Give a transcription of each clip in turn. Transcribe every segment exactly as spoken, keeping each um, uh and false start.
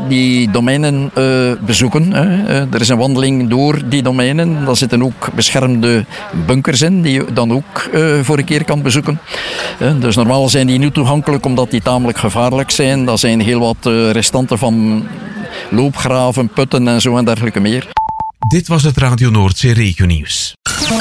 die domeinen uh, bezoeken. Hè. Uh, er is een wandeling door die domeinen. Daar zitten ook beschermde bunkers in, die je dan ook uh, voor een keer kan bezoeken. Uh, dus normaal zijn die niet toegankelijk, omdat die tamelijk gevaarlijk zijn. Dat zijn heel wat uh, restanten van loopgraven, putten en zo en dergelijke meer. Dit was het Radio Noordzee Regionieuws.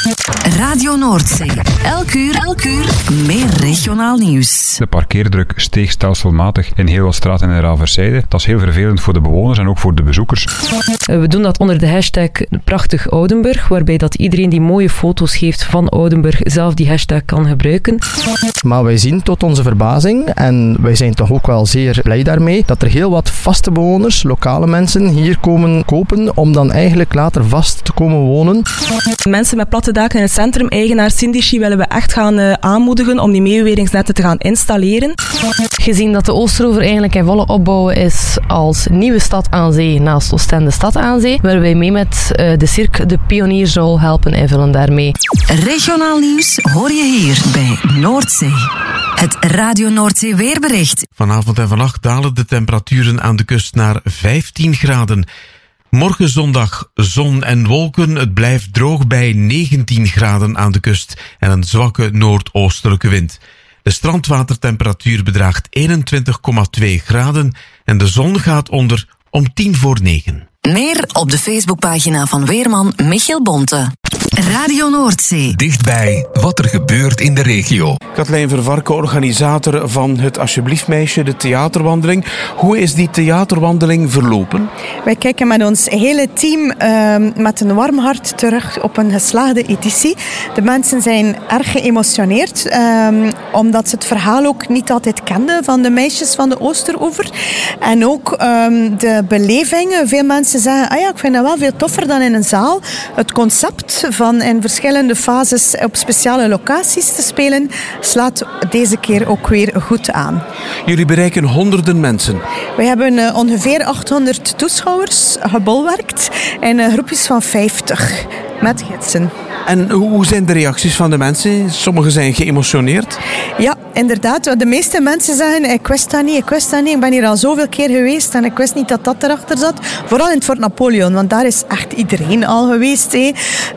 Radio Noordzee. Elk uur, elk uur meer regionaal nieuws. De parkeerdruk steeg stelselmatig in heel wat straten in Ravenszijde. Dat is heel vervelend voor de bewoners en ook voor de bezoekers. We doen dat onder de hashtag Prachtig Oudenburg, waarbij dat iedereen die mooie foto's geeft van Oudenburg zelf die hashtag kan gebruiken. Maar wij zien tot onze verbazing, en wij zijn toch ook wel zeer blij daarmee, dat er heel wat vaste bewoners, lokale mensen, hier komen kopen om dan eigenlijk later vast te komen wonen. Mensen met platte daken in het centrum, eigenaar Sindici, willen we echt gaan uh, aanmoedigen om die meebewegingsnetten te gaan installeren. Gezien dat de Oosteroever eigenlijk in volle opbouw is als nieuwe stad aan zee naast Oostende Stad aan Zee, willen wij mee met uh, de Cirque de Pioniersrol helpen invullen daarmee. Regionaal nieuws hoor je hier bij Noordzee. Het Radio Noordzee weerbericht. Vanavond en vannacht dalen de temperaturen aan de kust naar vijftien graden. Morgen zondag zon en wolken. Het blijft droog bij negentien graden aan de kust en een zwakke noordoostelijke wind. De strandwatertemperatuur bedraagt eenentwintig komma twee graden en de zon gaat onder om tien voor negen. Meer op de Facebookpagina van weerman Michiel Bonte. Radio Noordzee. Dichtbij wat er gebeurt in de regio. Katlijn Vervarken, organisator van het Alsjeblieft Meisje, de theaterwandeling. Hoe is die theaterwandeling verlopen? Wij kijken met ons hele team uh, met een warm hart terug op een geslaagde editie. De mensen zijn erg geëmotioneerd, uh, omdat ze het verhaal ook niet altijd kenden van de meisjes van de Oosteroever. En ook uh, de beleving. Veel mensen zeggen, ah ja, ik vind dat wel veel toffer dan in een zaal. Het concept van in verschillende fases op speciale locaties te spelen, slaat deze keer ook weer goed aan. Jullie bereiken honderden mensen. We hebben uh, ongeveer achthonderd toeschouwers gebolwerkt in uh, groepjes van vijftig met gidsen. En hoe zijn de reacties van de mensen? Sommigen zijn geëmotioneerd. Ja, inderdaad. De meeste mensen zeggen, ik wist dat niet, ik wist dat niet. Ik ben hier al zoveel keer geweest en ik wist niet dat dat erachter zat. Vooral in het Fort Napoleon, want daar is echt iedereen al geweest. Hè.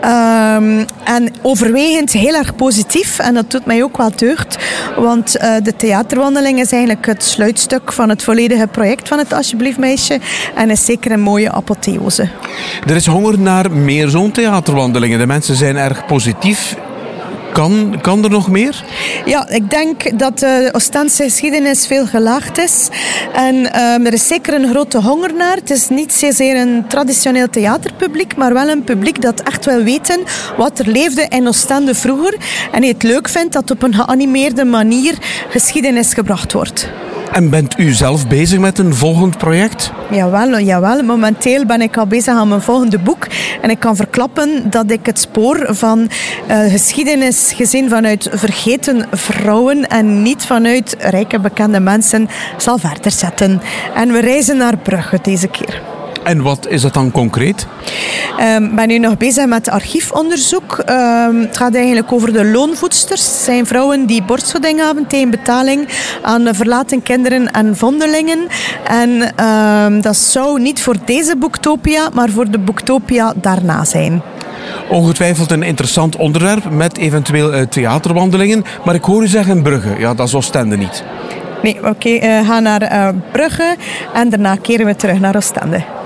Um, en overwegend heel erg positief. En dat doet mij ook wel deugd. Want uh, de theaterwandeling is eigenlijk het sluitstuk van het volledige project van het Alsjeblieft Meisje. En is zeker een mooie apotheose. Er is honger naar meer zo'n theaterwandelingen. De mensen zijn erg positief. Kan, kan er nog meer? Ja, ik denk dat de Oostense geschiedenis veel gelaagd is. En um, er is zeker een grote honger naar. Het is niet zozeer een traditioneel theaterpubliek, maar wel een publiek dat echt wil weten wat er leefde in Oostende vroeger. En die het leuk vindt dat op een geanimeerde manier geschiedenis gebracht wordt. En bent u zelf bezig met een volgend project? Jawel, jawel. Momenteel ben ik al bezig aan mijn volgende boek. En ik kan verklappen dat ik het spoor van uh, geschiedenis gezien vanuit vergeten vrouwen en niet vanuit rijke bekende mensen zal verder zetten. En we reizen naar Brugge deze keer. En wat is dat dan concreet? Ik um, ben nu nog bezig met archiefonderzoek. Um, het gaat eigenlijk over de loonvoedsters. Het zijn vrouwen die borstvoeding hebben tegen betaling aan verlaten kinderen en vondelingen. En um, dat zou niet voor deze Boektopia, maar voor de Boektopia daarna zijn. Ongetwijfeld een interessant onderwerp met eventueel uh, theaterwandelingen. Maar ik hoor u zeggen Brugge. Ja, dat is Oostende niet. Nee, oké. Okay, uh, gaan naar uh, Brugge en daarna keren we terug naar Oostende.